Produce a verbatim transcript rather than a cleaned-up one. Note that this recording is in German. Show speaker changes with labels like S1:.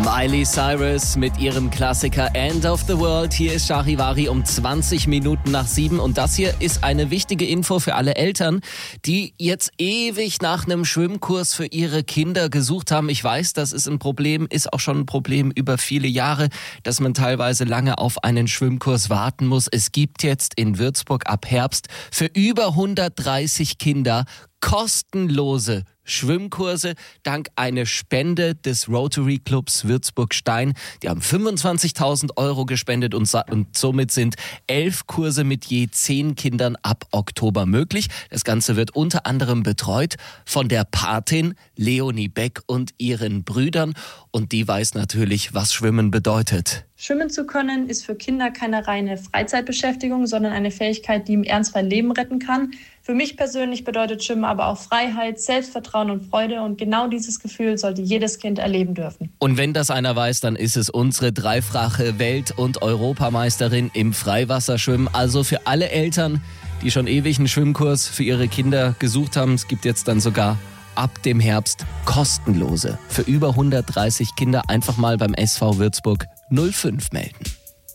S1: Miley Cyrus mit ihrem Klassiker End of the World. Hier ist Charivari um zwanzig Minuten nach sieben. Und das hier ist eine wichtige Info für alle Eltern, die jetzt ewig nach einem Schwimmkurs für ihre Kinder gesucht haben. Ich weiß, das ist ein Problem, ist auch schon ein Problem über viele Jahre, dass man teilweise lange auf einen Schwimmkurs warten muss. Es gibt jetzt in Würzburg ab Herbst für über hundertdreißig Kinder kostenlose Schwimmkurse dank einer Spende des Rotary Clubs Würzburg-Stein. Die haben fünfundzwanzigtausend Euro gespendet und, und somit sind elf Kurse mit je zehn Kindern ab Oktober möglich. Das Ganze wird unter anderem betreut von der Patin Leonie Beck und ihren Brüdern. Und die weiß natürlich, was Schwimmen bedeutet.
S2: Schwimmen zu können ist für Kinder keine reine Freizeitbeschäftigung, sondern eine Fähigkeit, die im Ernstfall Leben retten kann. Für mich persönlich bedeutet Schwimmen aber auch Freiheit, Selbstvertrauen und Freude. Und genau dieses Gefühl sollte jedes Kind erleben dürfen.
S1: Und wenn das einer weiß, dann ist es unsere dreifache Welt- und Europameisterin im Freiwasserschwimmen. Also für alle Eltern, die schon ewig einen Schwimmkurs für ihre Kinder gesucht haben. Es gibt jetzt dann sogar ab dem Herbst kostenlose für über hundertdreißig Kinder. Einfach mal beim S V Würzburg null fünf melden.